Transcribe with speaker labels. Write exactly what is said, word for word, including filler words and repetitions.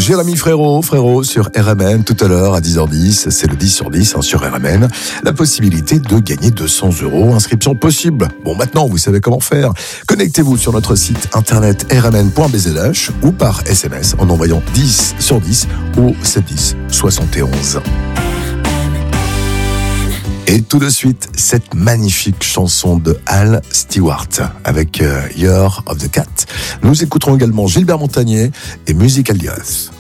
Speaker 1: Jérémy Frérot, Frérot sur R M N tout à l'heure à dix heures dix. C'est le dix sur dix hein, sur R M N. La possibilité de gagner deux cents euros. Inscription possible. Bon, maintenant, vous savez comment faire. Connectez-vous sur notre site internet r m n point b z h ou par S M S en envoyant dix sur dix au sept dix soixante et onze. Et tout de suite, cette magnifique chanson de Al Stewart avec euh, Year of the Cat. Nous écouterons également Gilbert Montagnier et Musical Youth.